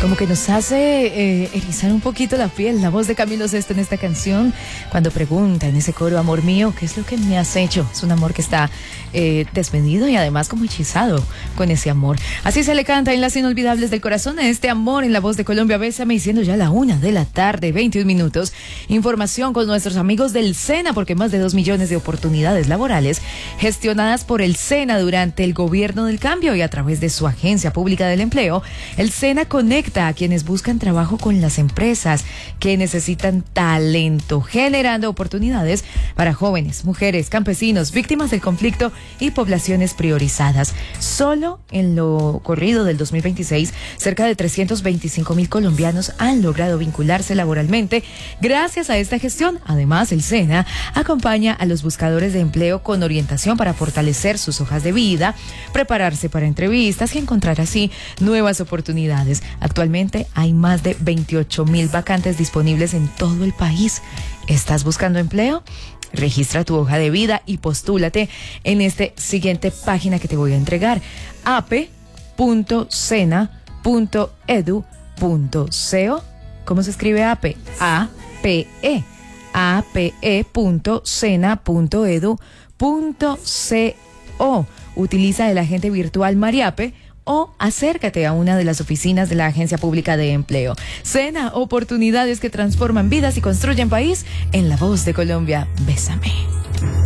Como que nos hace erizar un poquito la piel, la voz de Camilo Sesto en esta canción, cuando pregunta en ese coro, amor mío, ¿qué es lo que me has hecho? Es un amor que está desmedido y además como hechizado con ese amor. Así se le canta en Las Inolvidables del Corazón a este amor en la voz de Colombia. Bésame, diciendo ya la 1:00 p.m, 21 minutos. Información con nuestros amigos del SENA, porque más de 2 millones de oportunidades laborales gestionadas por el SENA durante el gobierno del cambio y a través de su Agencia Pública del Empleo. El SENA conecta a quienes buscan trabajo con las empresas que necesitan talento, generando oportunidades para jóvenes, mujeres, campesinos, víctimas del conflicto y poblaciones priorizadas. Solo en lo corrido del 2026, cerca de 325,000 colombianos han logrado vincularse laboralmente gracias a esta gestión. Además, el SENA acompaña a los buscadores de empleo con orientación para fortalecer sus hojas de vida, prepararse para entrevistas y encontrar así nuevas oportunidades. Actualmente hay más de 28,000 vacantes disponibles en todo el país. ¿Estás buscando empleo? Registra tu hoja de vida y postúlate en esta siguiente página que te voy a entregar: ape.sena.edu.co. ¿Cómo se escribe APE? A-P-E. ape.sena.edu.co. Utiliza el agente virtual Mariape o acércate a una de las oficinas de la Agencia Pública de Empleo. SENA, oportunidades que transforman vidas y construyen país, en la voz de Colombia. Bésame.